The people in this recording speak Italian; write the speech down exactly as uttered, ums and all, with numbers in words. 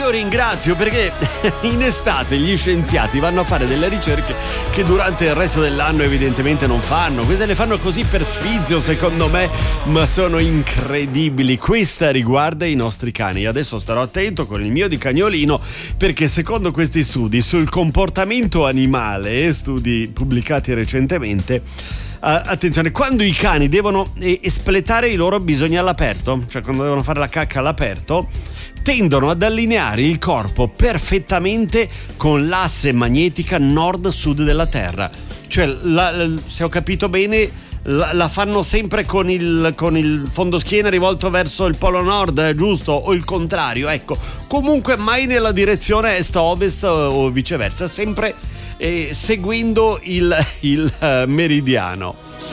io ringrazio perché in estate gli scienziati vanno a fare delle ricerche che durante il resto dell'anno evidentemente non fanno. Queste le fanno così per sfizio, secondo me, ma sono incredibili. Questa riguarda i nostri cani. Adesso starò attento con il mio di cagnolino, perché secondo questi studi sul comportamento animale, studi pubblicati recentemente, Uh, attenzione, quando i cani devono eh, espletare i loro bisogni all'aperto, cioè quando devono fare la cacca all'aperto, tendono ad allineare il corpo perfettamente con l'asse magnetica nord-sud della Terra. Cioè, la, se ho capito bene, la, la fanno sempre con il, con il fondoschiena rivolto verso il polo nord, eh, giusto? O il contrario, ecco. Comunque mai nella direzione est-ovest o viceversa, sempre Eh, seguendo il, il uh, meridiano.